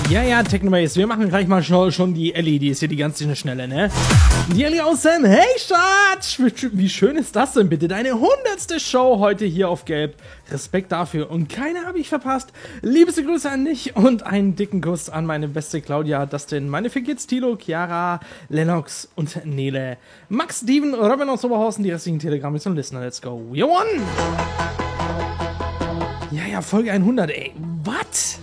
Ja, Technobase, wir machen gleich mal schon die Ellie, die ist hier die ganze Schnelle, ne? Die Ellie aus dem Hey Schatz! Wie schön ist das denn bitte? Deine 100. Show heute hier auf Gelb. Respekt dafür und keine habe ich verpasst. Liebste Grüße an dich und einen dicken Kuss an meine beste Claudia, Dustin, meine Kids, Tilo, Chiara, Lennox und Nele. Max, Steven, Robin aus Oberhausen, die restlichen Telegramme und Listener. Let's go. We won! Ja, Folge 100, ey. Was?